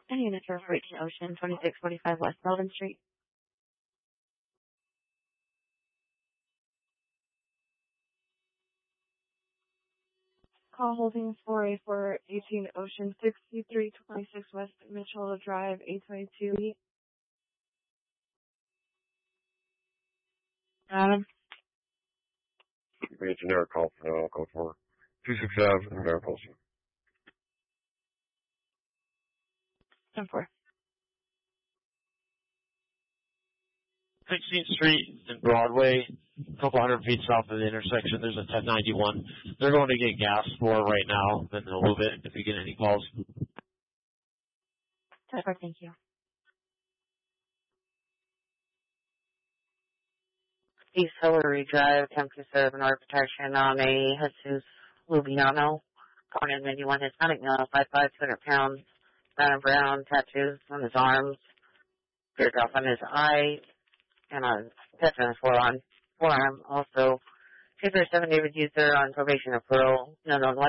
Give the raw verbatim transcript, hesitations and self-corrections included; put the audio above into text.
And unit for eighteen Ocean, twenty-six forty-five West Melvin Street. Call holding four A for eighteen Ocean, sixty-three twenty-six West Mitchell Drive, eight twenty-two. Adam? Give me a generic call for now. I'll go for two six seven Mariposa. ten four. sixteenth Street and Broadway, a couple hundred feet south of the intersection, there's a ten ninety-one. They're going to get gas for right now, then they'll move it if you get any calls. ten four, thank you. East Hillary Drive, attempt to serve an order protection on a Jesus Lubiano. Calling in ninety-one Hispanic male, five five, two hundred pounds, brown and brown, tattoos on his arms, beard off on his eye, and a tattoo on his forearm. forearm. Also, two thirty-seven David User on probation of parole, no known